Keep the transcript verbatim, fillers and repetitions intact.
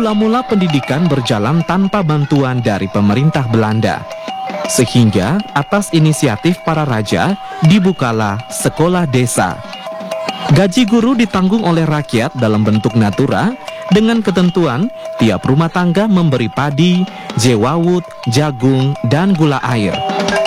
Mula-mula pendidikan berjalan tanpa bantuan dari pemerintah Belanda. Sehingga atas inisiatif para raja dibukalah sekolah desa. Gaji guru ditanggung oleh rakyat dalam bentuk natura dengan ketentuan tiap rumah tangga memberi padi, jewawut, jagung, dan gula air.